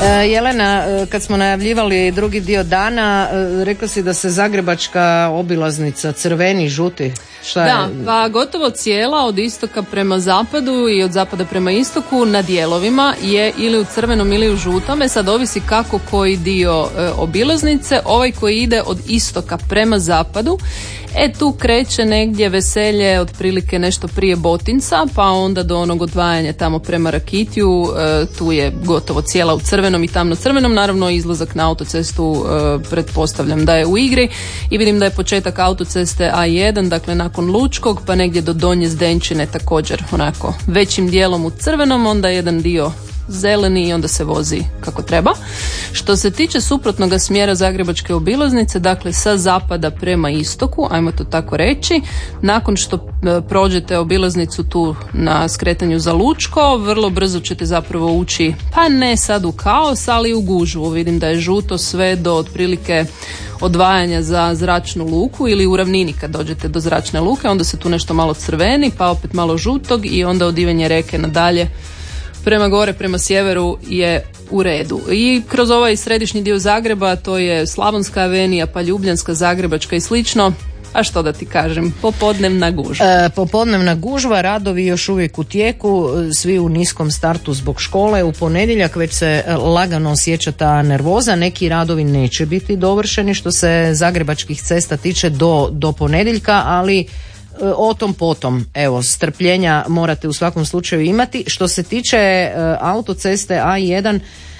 Jelena, kad smo najavljivali drugi dio dana, rekla si da se zagrebačka obilaznica crveni, žuti, šta je? Da, pa gotovo cijela od istoka prema zapadu i od zapada prema istoku na dijelovima je ili u crvenom ili u žutome, sad ovisi kako koji dio obilaznice. Ovaj koji ide od istoka prema zapadu, tu kreće negdje Veselje otprilike nešto prije Botinca, pa onda do onog odvajanja tamo prema Rakitiju, tu je gotovo cijela u crvenom i tamno crvenom. Naravno izlazak na autocestu pretpostavljam da je u igri i vidim da je početak autoceste A1, dakle nakon Lučkog pa negdje do Donje Zdenčine također onako većim dijelom u crvenom, onda jedan dio zeleni i onda se vozi kako treba. Što se tiče suprotnog smjera zagrebačke obilaznice, dakle sa zapada prema istoku, ajmo to tako reći, nakon što prođete obilaznicu tu na skretanju za Lučko, vrlo brzo ćete zapravo ući, pa ne sad u kaos, ali u gužvu. Vidim da je žuto sve do otprilike odvajanja za zračnu luku ili u ravnini kad dođete do zračne luke, onda se tu nešto malo crveni, pa opet malo žutog i onda od Ivenje Reke nadalje prema gore, prema sjeveru je u redu. I kroz ovaj središnji dio Zagreba, to je Slavonska avenija, pa Ljubljanska, Zagrebačka i slično. A što da ti kažem, popodnevna gužva. Popodnevna gužva, radovi još uvijek u tijeku, svi u niskom startu zbog škole. U ponedjeljak već se lagano osjeća ta nervoza, neki radovi neće biti dovršeni što se zagrebačkih cesta tiče do ponedjeljka, ali o tom potom, evo, strpljenja morate u svakom slučaju imati. Što se tiče autoceste A1,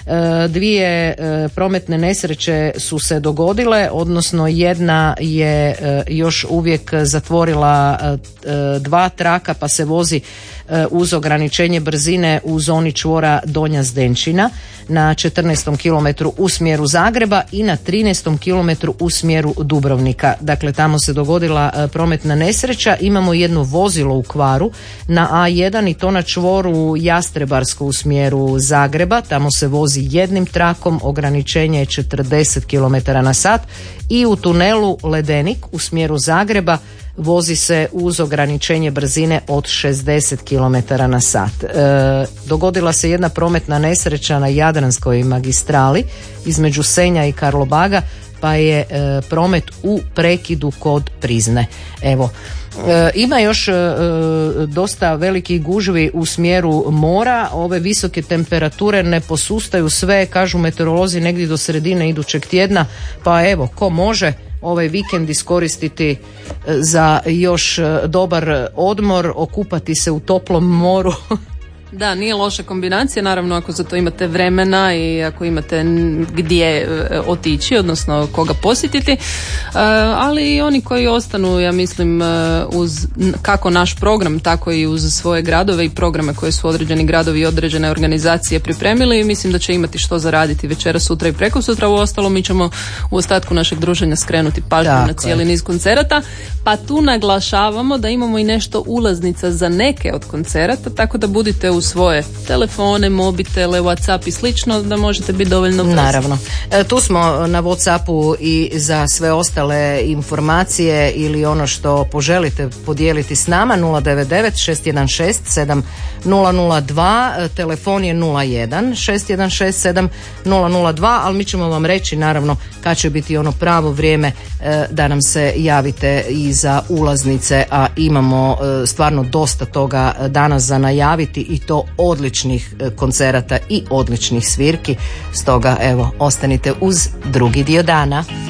dvije prometne nesreće su se dogodile, odnosno jedna je još uvijek zatvorila dva traka pa se vozi uz ograničenje brzine u zoni čvora Donja Zdenčina na 14. kilometru u smjeru Zagreba i na 13. kilometru u smjeru Dubrovnika. Dakle, tamo se dogodila prometna nesreća. Imamo jedno vozilo u kvaru na A1 i to na čvoru Jastrebarsko u smjeru Zagreba. Tamo se vozi jednim trakom, ograničenje je 40 km na sat i u tunelu Ledenik u smjeru Zagreba vozi se uz ograničenje brzine od 60 km na sat. Dogodila se jedna prometna nesreća na Jadranskoj magistrali između Senja i Karlobaga, pa je promet u prekidu kod Prizne. Evo, ima još dosta velikih gužvi u smjeru mora. Ove visoke temperature ne posustaju sve, kažu meteorolozi, negdje do sredine idućeg tjedna, pa evo, ko može ovaj vikend iskoristiti za još dobar odmor, okupati se u toplom moru. Da, nije loša kombinacija, naravno ako za to imate vremena i ako imate gdje otići, odnosno koga posjetiti, ali i oni koji ostanu, ja mislim, uz kako naš program, tako i uz svoje gradove i programe koje su određeni gradovi i određene organizacije pripremili, mislim da će imati što zaraditi večera, sutra i prekosutra. U ostalom mi ćemo u ostatku našeg druženja skrenuti pažnju na cijeli niz koncerata, pa tu naglašavamo da imamo i nešto ulaznica za neke od koncerata, tako da budite u svoje telefone, mobitele, WhatsApp i slično, da možete biti dovoljno brzi. Naravno. Tu smo na WhatsAppu i za sve ostale informacije ili ono što poželite podijeliti s nama 099 616 7002, telefon je 01 616 7002, ali mi ćemo vam reći naravno kad će biti ono pravo vrijeme da nam se javite i za ulaznice, a imamo stvarno dosta toga danas za najaviti i to odličnih koncerata i odličnih svirki. Stoga evo, ostanite uz drugi dio dana.